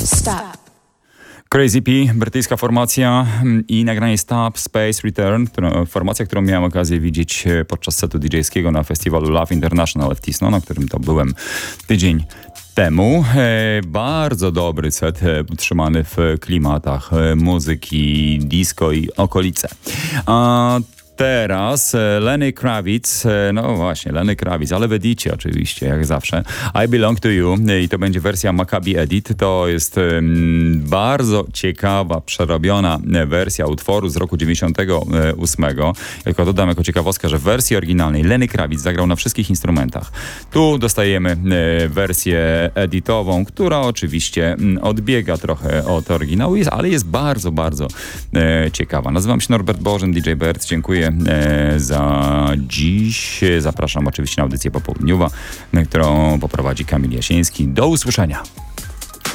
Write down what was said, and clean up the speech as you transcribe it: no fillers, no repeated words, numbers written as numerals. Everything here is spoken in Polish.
Stop. Crazy P, brytyjska formacja i nagranie Stop Space Return, formacja, którą miałem okazję widzieć podczas setu DJ-skiego na festiwalu Love International w Tisno, na którym to byłem tydzień temu. Bardzo dobry set, utrzymany w klimatach muzyki, disco i okolice. A teraz Lenny Kravitz, no właśnie, Lenny Kravitz, ale w edicie oczywiście, jak zawsze. I Belong to You i to będzie wersja Maccabi Edit. To jest bardzo ciekawa, przerobiona wersja utworu z roku 98. Tylko dodam jako ciekawostkę, że w wersji oryginalnej Lenny Kravitz zagrał na wszystkich instrumentach. Tu dostajemy wersję editową, która oczywiście odbiega trochę od oryginału, ale jest bardzo, bardzo ciekawa. Nazywam się Norbert Bożen, DJ Bert. Dziękuję za dziś. Zapraszam oczywiście na audycję popołudniową, którą poprowadzi Kamil Jasiński. Do usłyszenia.